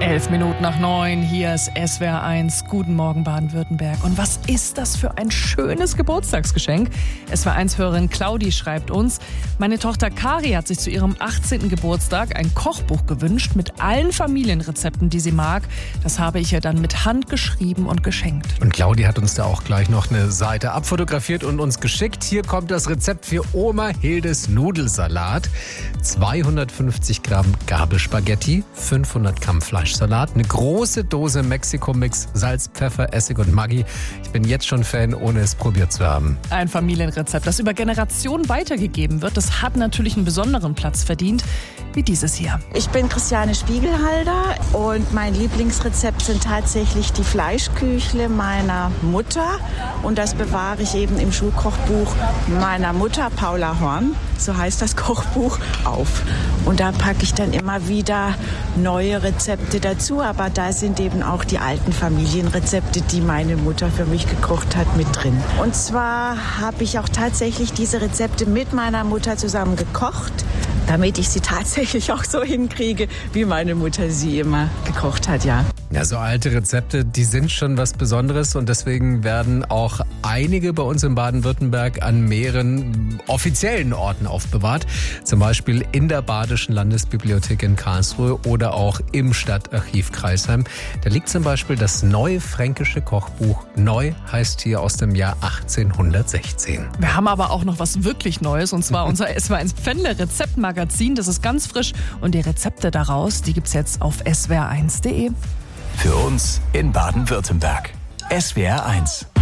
8:11, hier ist SWR 1. Guten Morgen Baden-Württemberg. Und was ist das für ein schönes Geburtstagsgeschenk? SWR 1-Hörerin Claudi schreibt uns, meine Tochter Kari hat sich zu ihrem 18. Geburtstag ein Kochbuch gewünscht mit allen Familienrezepten, die sie mag. Das habe ich ihr dann mit Hand geschrieben und geschenkt. Und Claudi hat uns da auch gleich noch eine Seite abfotografiert und uns geschickt. Hier kommt das Rezept für Oma Hildes Nudelsalat. 250 Gramm Gabelspaghetti, 500 Gramm Fleischsalat, eine große Dose Mexiko-Mix, Salz, Pfeffer, Essig und Maggi. Ich bin jetzt schon Fan, ohne es probiert zu haben. Ein Familienrezept, das über Generationen weitergegeben wird, das hat natürlich einen besonderen Platz verdient, wie dieses hier. Ich bin Christiane Spiegelhalder und mein Lieblingsrezept sind tatsächlich die Fleischküchle meiner Mutter. Und das bewahre ich eben im Schulkochbuch meiner Mutter, Paula Horn, so heißt das Kochbuch, auf. Und da packe ich dann immer wieder neue Rezepte dazu, aber da sind eben auch die alten Familienrezepte, die meine Mutter für mich gekocht hat, mit drin. Und zwar habe ich auch tatsächlich diese Rezepte mit meiner Mutter zusammen gekocht, damit ich sie tatsächlich auch so hinkriege, wie meine Mutter sie immer gekocht hat, ja. Ja, so alte Rezepte, die sind schon was Besonderes und deswegen werden auch einige bei uns in Baden-Württemberg an mehreren offiziellen Orten aufbewahrt. Zum Beispiel in der Badischen Landesbibliothek in Karlsruhe oder auch im Stadtarchiv Crailsheim. Da liegt zum Beispiel das Neue Fränkische Kochbuch. Neu heißt hier aus dem Jahr 1816. Wir haben aber auch noch was wirklich Neues, und zwar unser SWR 1 Pfändle-Rezeptmagazin. Das ist ganz frisch und die Rezepte daraus, die gibt's jetzt auf swr1.de. Für uns in Baden-Württemberg. SWR 1.